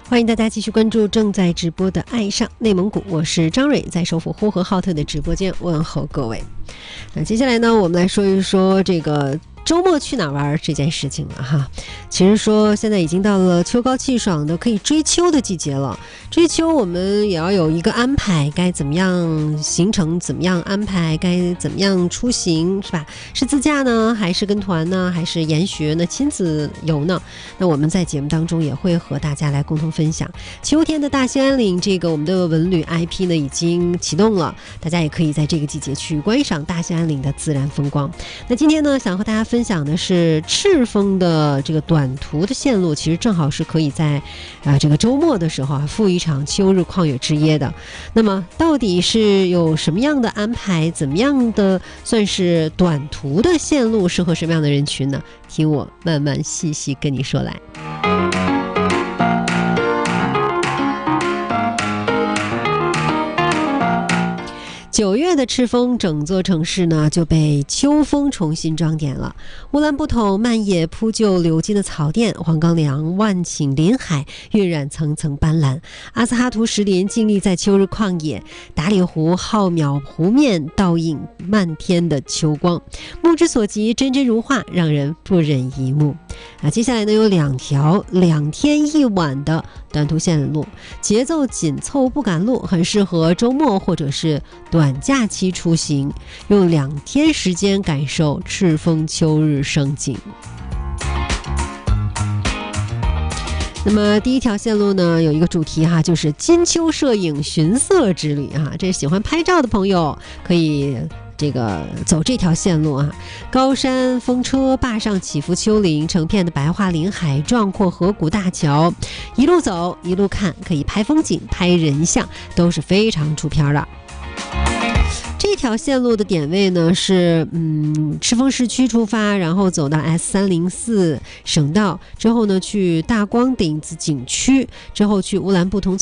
欢迎大家继续关注正在直播的爱上内蒙古，我是张蕊，在首府呼和浩特的直播间问候各位。那接下来呢，我们来说一说这个周末去哪玩这件事情了哈。其实说现在已经到了秋高气爽的可以追秋的季节了，追秋我们也要有一个安排，该怎么样行程怎么样安排，该怎么样出行是吧？是自驾呢，还是跟团呢，还是研学呢，亲子游呢？那我们在节目当中也会和大家来共同分享。秋天的大兴安岭这个我们的文旅 IP 呢已经启动了，大家也可以在这个季节去观赏大兴安岭的自然风光。那今天呢，想和大家分享的是赤峰的这个短途的线路，其实正好是可以在这个周末的时候赴一场秋日旷野之夜的。那么到底是有什么样的安排，怎么样的算是短途的线路适合什么样的人群呢？听我慢慢细细跟你说来。9月的赤峰，整座城市呢就被秋风重新装点了。乌兰布统漫野铺就流金的草甸，黄冈梁万顷林海晕染层层斑斓。阿斯哈图石林静立在秋日旷野，达里湖浩渺湖面倒映漫天的秋光，目之所及，真真如画，让人不忍一目。接下来呢有2条2天1晚的短途线路，节奏紧凑不赶路，很适合周末或者是短假期出行，用2天时间感受赤峰秋日盛景。那么第一条线路呢有一个主题哈，就是金秋摄影寻色之旅哈，这喜欢拍照的朋友可以这个走这条线路啊，高山风车坝上起伏丘陵，成片的白桦林海，壮阔河谷大桥，一路走一路看，可以拍风景拍人像，都是非常出片的。这条线路的点位呢是赤峰市区出发，然后走到 S304 省道，之后呢去大光顶子景区，之后去乌兰布统